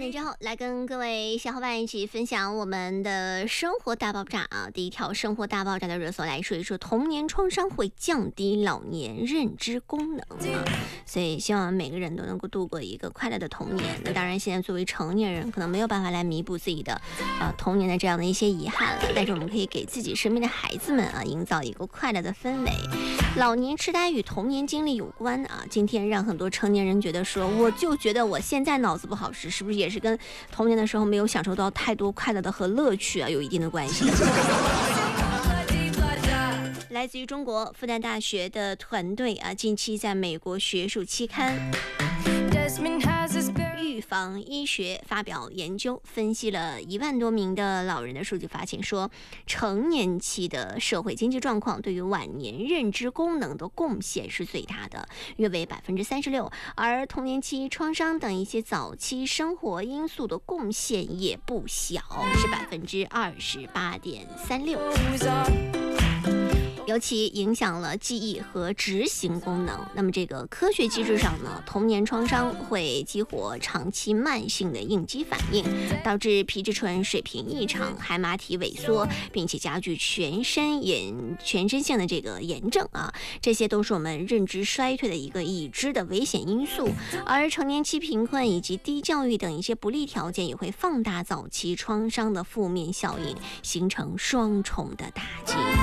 点之后，来跟各位小伙伴一起分享我们的生活大爆炸啊！第一条生活大爆炸的热搜来说一说，童年创伤会降低老年认知功能啊，所以希望每个人都能够度过一个快乐的童年。那当然，现在作为成年人，可能没有办法来弥补自己的童年的这样的一些遗憾了，但是我们可以给自己身边的孩子们啊，营造一个快乐的氛围。老年痴呆与童年经历有关啊，今天让很多成年人觉得说，我就觉得我现在脑子不好使，是不是也是跟童年的时候没有享受到太多快乐的和乐趣啊有一定的关系？来自于中国复旦大学的团队啊，近期在美国学术期刊预防医学发表研究，分析了1万多名的老人的数据，发现说成年期的社会经济状况对于晚年认知功能的贡献是最大的，约为36%，而童年期创伤等一些早期生活因素的贡献也不小，是28.36%。尤其影响了记忆和执行功能。那么这个科学机制上呢，童年创伤会激活长期慢性的应激反应，导致皮质醇水平异常、海马体萎缩，并且加剧全身性的这个炎症啊，这些都是我们认知衰退的一个已知的危险因素。而成年期贫困以及低教育等一些不利条件，也会放大早期创伤的负面效应，形成双重的打击。